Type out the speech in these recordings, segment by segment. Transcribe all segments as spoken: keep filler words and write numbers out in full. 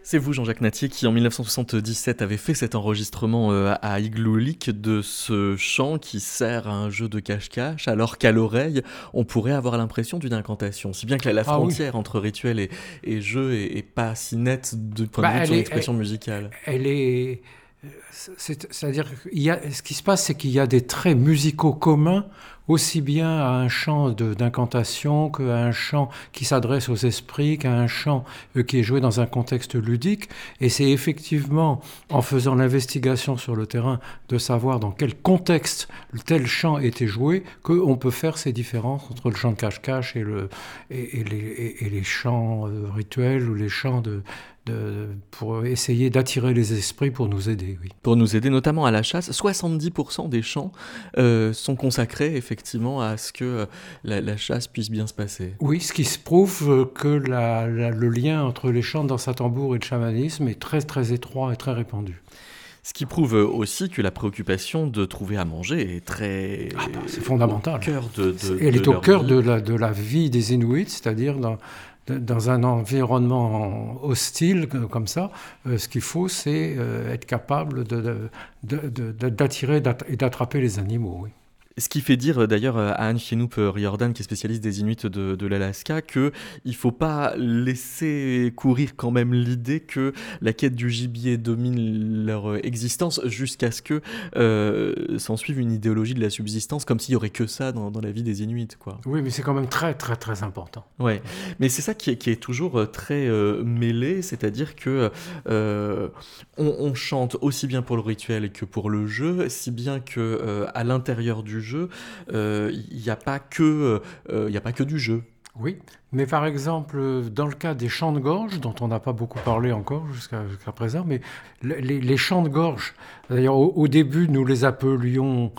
C'est vous, Jean-Jacques Nattier, qui en dix-neuf cent soixante-dix-sept avait fait cet enregistrement euh, à Igloolik de ce chant qui sert à un jeu de cache-cache, alors qu'à l'oreille, on pourrait avoir l'impression d'une incantation. Si bien que la, la Ah oui. frontière entre rituel et, et jeu est, est pas si nette du point Bah, de vue de elle son est, expression elle, musicale. elle est, c'est, c'est-à-dire qu'il y a, ce qui se passe, c'est qu'il y a des traits musicaux communs, aussi bien à un chant de, d'incantation qu'à un chant qui s'adresse aux esprits, qu'à un chant euh, qui est joué dans un contexte ludique. Et c'est effectivement en faisant l'investigation sur le terrain de savoir dans quel contexte tel chant était joué qu'on peut faire ces différences entre le chant de cache-cache et, le, et, et, les, et, et les chants euh, rituels ou les chants de... De, pour essayer d'attirer les esprits pour nous aider, oui. Pour nous aider notamment à la chasse, soixante-dix pour cent des chants euh, sont consacrés effectivement à ce que euh, la, la chasse puisse bien se passer. Oui, ce qui se prouve que la, la, le lien entre les chants de danse à tambour et le chamanisme est très très étroit et très répandu. Ce qui prouve aussi que la préoccupation de trouver à manger est très... Ah ben, c'est fondamental. Au cœur de, de, Elle de est au leur cœur vie. de la, de la vie des Inuits, c'est-à-dire dans, dans un environnement hostile comme ça. Euh, ce qu'il faut, c'est euh, être capable de, de, de, de, d'attirer et d'attraper les animaux. Oui. Ce qui fait dire d'ailleurs à Anne Chenoup Riordan, qui est spécialiste des Inuits de, de l'Alaska, qu'il ne faut pas laisser courir quand même l'idée que la quête du gibier domine leur existence jusqu'à ce que euh, s'en suive une idéologie de la subsistance, comme s'il n'y aurait que ça dans, dans la vie des Inuits, quoi. Oui, mais c'est quand même très très très important. Ouais, mais c'est ça qui est, qui est toujours très euh, mêlé, c'est-à-dire que euh, on, on chante aussi bien pour le rituel que pour le jeu, si bien que euh, à l'intérieur du jeu, il euh, n'y a pas que il euh, y a pas que du jeu. Oui, mais par exemple, dans le cas des chants de gorge, dont on n'a pas beaucoup parlé encore jusqu'à, jusqu'à présent, mais les, les chants de gorge, d'ailleurs au, au début nous les appelions...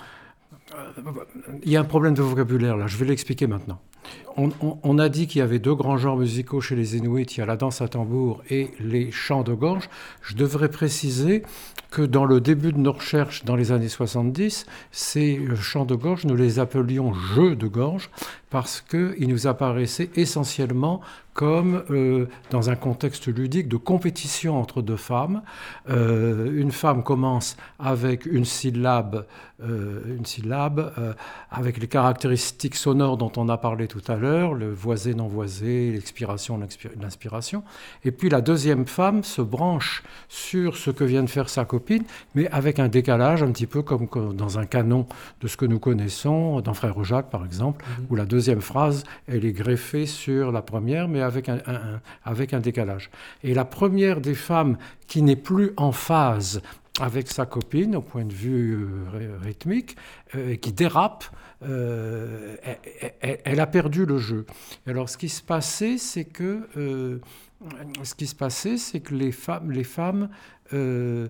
Il y a un problème de vocabulaire là, je vais l'expliquer maintenant. On, on, on a dit qu'il y avait deux grands genres musicaux chez les Inuits, il y a la danse à tambour et les chants de gorge. Je devrais préciser que dans le début de nos recherches, dans les années soixante-dix, ces chants de gorge, nous les appelions jeux de gorge parce qu'ils nous apparaissaient essentiellement comme euh, dans un contexte ludique de compétition entre deux femmes. Euh, une femme commence avec une syllabe, euh, une syllabe euh, avec les caractéristiques sonores dont on a parlé tout à l'heure, le voisé, non voisé, l'expiration, l'inspiration. Et puis la deuxième femme se branche sur ce que vient de faire sa copine, mais avec un décalage un petit peu comme dans un canon de ce que nous connaissons, dans Frère Jacques par exemple, mmh. où la deuxième phrase, elle est greffée sur la première, mais avec un, un, un, avec un décalage. Et la première des femmes qui n'est plus en phase avec sa copine au point de vue euh, rythmique, euh, qui dérape, euh, elle, elle, elle a perdu le jeu. Alors ce qui se passait, c'est que, euh, ce qui se passait, c'est que les femmes... Les femmes euh,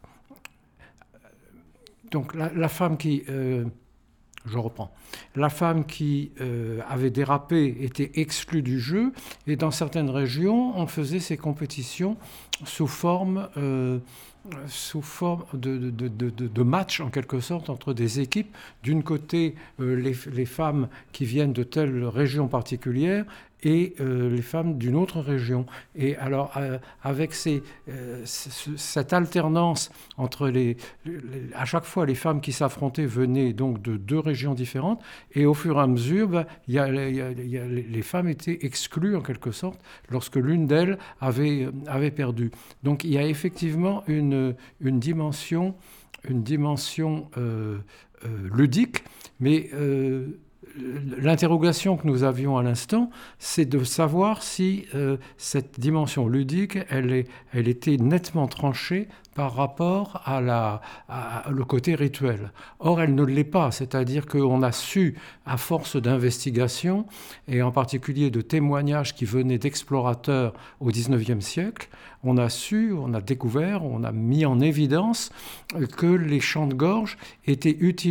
donc la, la femme qui... Euh, Je reprends. La femme qui euh, avait dérapé était exclue du jeu et dans certaines régions, on faisait ces compétitions sous forme, euh, sous forme de, de, de, de, de match en quelque sorte entre des équipes. D'une côté, euh, les, les femmes qui viennent de telle région particulière et euh, les femmes d'une autre région. Et alors, euh, avec ces, euh, c- cette alternance entre les, les... À chaque fois, les femmes qui s'affrontaient venaient donc de deux régions différentes, et au fur et à mesure, ben, y a, y a, y a, les femmes étaient exclues, en quelque sorte, lorsque l'une d'elles avait, avait perdu. Donc, il y a effectivement une, une dimension, une dimension euh, euh, ludique, mais... Euh, L'interrogation que nous avions à l'instant, c'est de savoir si euh, cette dimension ludique, elle, est, elle était nettement tranchée par rapport à, la, à, à le côté rituel. Or, elle ne l'est pas, c'est-à-dire qu'on a su, à force d'investigation, et en particulier de témoignages qui venaient d'explorateurs au dix-neuvième siècle, on a su, on a découvert, on a mis en évidence que les chants de gorge étaient utilisés